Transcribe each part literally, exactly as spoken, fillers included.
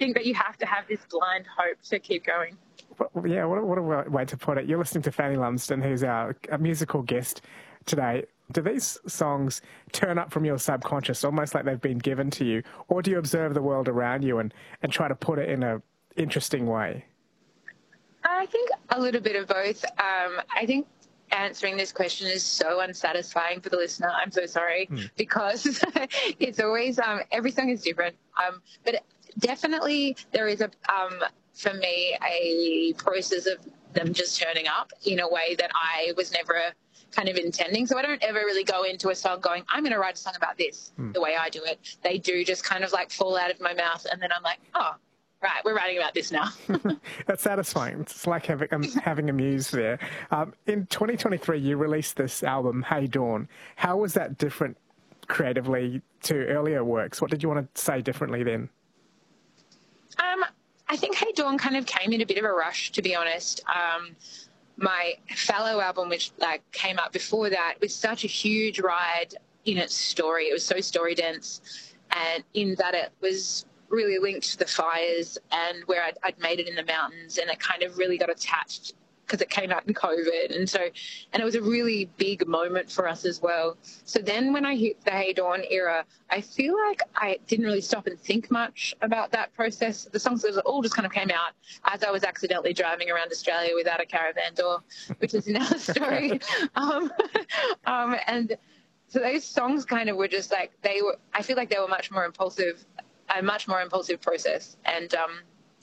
think that you have to have this blind hope to keep going. Well, yeah, what a, what a way to put it. You're listening to Fanny Lumsden, who's our a musical guest today. Do these songs turn up from your subconscious, almost like they've been given to you, or do you observe the world around you and, and try to put it in an interesting way? I think a little bit of both. Um, I think answering this question is so unsatisfying for the listener. I'm so sorry, mm. because it's always, um, every song is different. Um, but definitely there is, a um, for me, a process of them just turning up in a way that I was never kind of intending. So I don't ever really go into a song going, I'm going to write a song about this, mm. the way I do it. They do just kind of like fall out of my mouth, and then I'm like, oh, right, we're writing about this now. That's satisfying. It's like having, um, having a muse there. Um, in twenty twenty-three, you released this album, Hey Dawn. How was that different creatively to earlier works? What did you want to say differently then? Um, I think Hey Dawn kind of came in a bit of a rush, to be honest. Um, my Fallow album, which like came out before that, was such a huge ride in its story. It was so story dense, and in that it was really linked to the fires and where I'd, I'd made it in the mountains, and it kind of really got attached because it came out in COVID. And so, and it was a really big moment for us as well. So then when I hit the Hey Dawn era, I feel like I didn't really stop and think much about that process. The songs all just kind of came out as I was accidentally driving around Australia without a caravan door, which is another story. um, um, and so those songs kind of were just like, they were, I feel like they were much more impulsive, a much more impulsive process. And, um,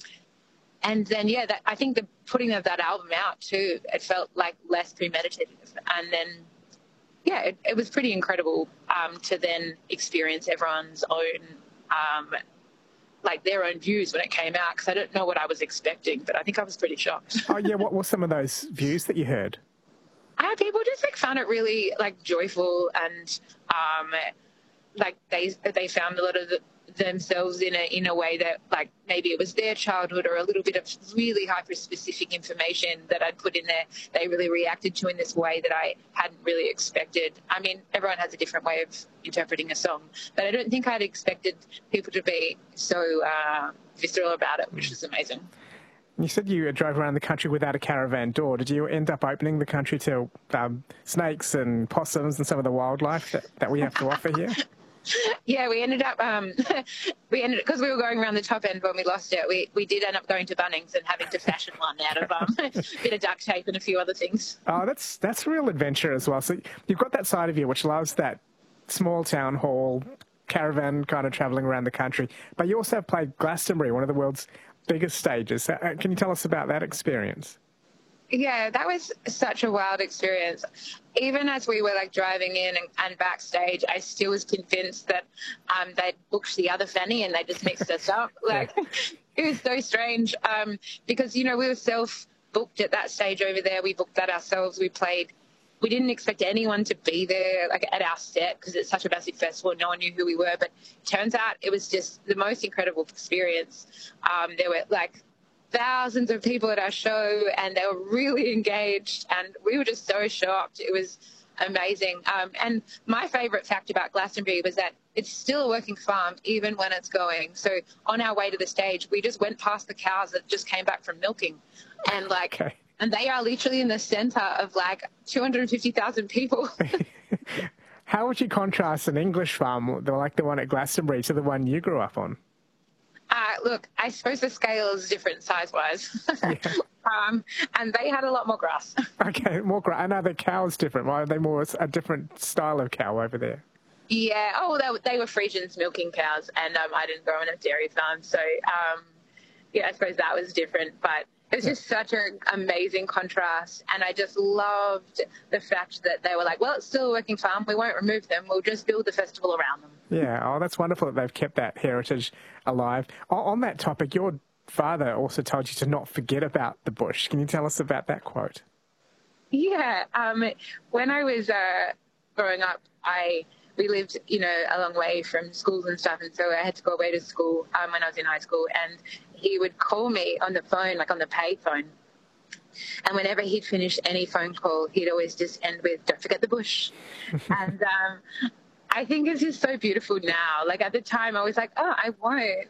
and then, yeah, that, I think the putting of that album out too, it felt like less premeditative. And then, yeah, it, it was pretty incredible um, to then experience everyone's own, um, like their own views when it came out, because I don't know what I was expecting, but I think I was pretty shocked. Oh, yeah, what were some of those views that you heard? Uh, people just like found it really like joyful, and um, like they they found a lot of the, themselves in a in a way that like maybe it was their childhood or a little bit of really hyper specific information that I'd put in there. They really reacted to in this way that I hadn't really expected. I mean, everyone has a different way of interpreting a song, but I don't think I'd expected people to be so uh, visceral about it, which is amazing. You said you drove around the country without a caravan door. Did you end up opening the country to um, snakes and possums and some of the wildlife that, that we have to offer here? Yeah, we ended up, um, we ended because we were going around the top end when we lost it. We we did end up going to Bunnings and having to fashion one out of um, a bit of duct tape and a few other things. Oh, that's that's real adventure as well. So you've got that side of you which loves that small town hall caravan kind of travelling around the country, but you also have played Glastonbury, one of the world's biggest stages. Uh, can you tell us about that experience? Yeah, that was such a wild experience. Even as we were like driving in and, and backstage, I still was convinced that um, they'd booked the other Fanny and they just mixed us up. Like, it was so strange um, because, you know, we were self-booked at that stage over there. We booked that ourselves. We played. We didn't expect anyone to be there, like at our set, because it's such a massive festival. No one knew who we were. But it turns out it was just the most incredible experience. Um, there were like thousands of people at our show, and they were really engaged, and we were just so shocked. It was amazing. Um, and my favourite fact about Glastonbury was that it's still a working farm even when it's going. So on our way to the stage, we just went past the cows that just came back from milking, and like, okay. And they are literally in the centre of like two hundred fifty thousand people. How would you contrast an English farm like the one at Glastonbury to the one you grew up on? Uh, look, I suppose the scale is different size-wise. Yeah. um, and they had a lot more grass. Okay, more grass. And are the cows different? Why are they more a different style of cow over there? Yeah, oh, they, they were Friesians milking cows, and um, I didn't grow on a dairy farm. So, um, yeah, I suppose that was different. But it was just such an amazing contrast, and I just loved the fact that they were like, well, it's still a working farm. We won't remove them. We'll just build the festival around them. Yeah, oh, that's wonderful that they've kept that heritage alive. On that topic, your father also told you to not forget about the bush. Can you tell us about that quote? Yeah, um, when I was uh, growing up, I we lived, you know, a long way from schools and stuff, and so I had to go away to school um, when I was in high school, and he would call me on the phone, like on the pay phone. And whenever he'd finish any phone call, he'd always just end with, don't forget the bush. and um, I think it's just so beautiful now. Like at the time, I was like, oh, I won't.